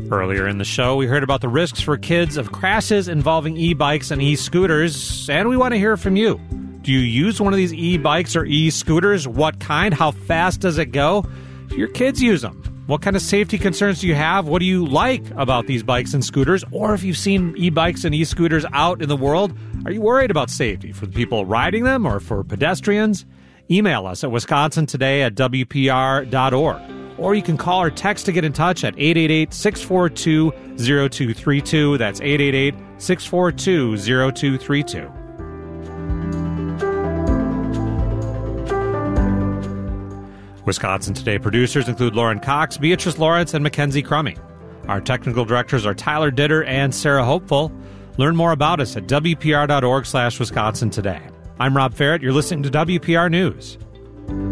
Earlier in the show, we heard about the risks for kids of crashes involving e-bikes and e-scooters, and we want to hear from you. Do you use one of these e-bikes or e-scooters? What kind? How fast does it go? Do your kids use them? What kind of safety concerns do you have? What do you like about these bikes and scooters? Or if you've seen e-bikes and e-scooters out in the world, are you worried about safety for the people riding them or for pedestrians? Email us at wisconsintoday@wpr.org. Or you can call or text to get in touch at 888-642-0232. That's 888-642-0232. Wisconsin Today producers include Lauren Cox, Beatrice Lawrence, and Mackenzie Crummy. Our technical directors are Tyler Ditter and Sarah Hopeful. Learn more about us at wpr.org/Wisconsin Today. I'm Rob Ferrett. You're listening to WPR News.